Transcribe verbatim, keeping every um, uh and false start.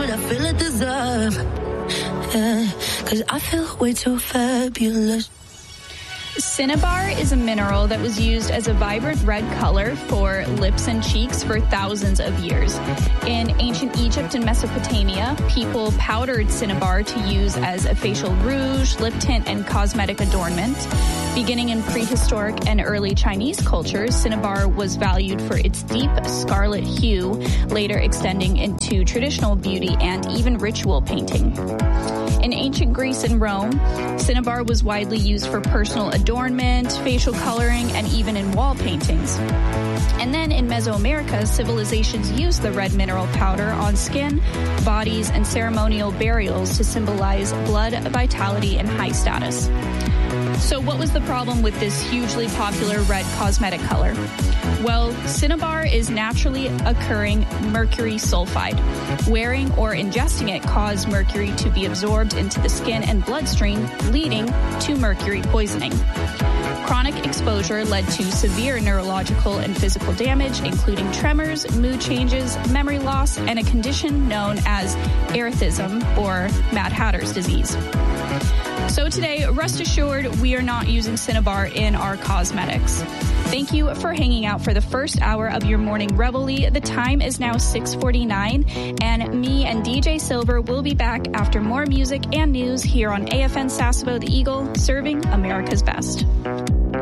I feel I deserve. Yeah, cause I feel way too fabulous. Cinnabar is a mineral that was used as a vibrant red color for lips and cheeks for thousands of years. In ancient Egypt and Mesopotamia, people powdered cinnabar to use as a facial rouge, lip tint, and cosmetic adornment. Beginning in prehistoric and early Chinese cultures, cinnabar was valued for its deep scarlet hue, later extending into traditional beauty and even ritual painting. In ancient Greece and Rome, cinnabar was widely used for personal adornment, facial coloring, and even in wall paintings. And then in Mesoamerica, civilizations used the red mineral powder on skin, bodies, and ceremonial burials to symbolize blood, vitality, and high status. So what was the problem with this hugely popular red cosmetic color? Well, cinnabar is naturally occurring mercury sulfide. Wearing or ingesting it caused mercury to be absorbed into the skin and bloodstream, leading to mercury poisoning. Chronic exposure led to severe neurological and physical damage, including tremors, mood changes, memory loss, and a condition known as erethism, or Mad Hatter's disease. So today, rest assured, we are not using cinnabar in our cosmetics. Thank you for hanging out for the first hour of your morning reveille. The time is now six forty-nine, and me and D J Silver will be back after more music and news here on A F N Sasebo, the Eagle, serving America's best.